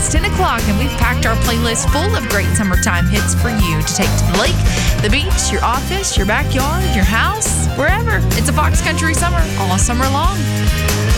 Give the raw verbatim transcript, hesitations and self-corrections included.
It's ten o'clock, and we've packed our playlist full of great summertime hits for you to take to the lake, the beach, your office, your backyard, your house, wherever. It's a Fox Country summer all summer long.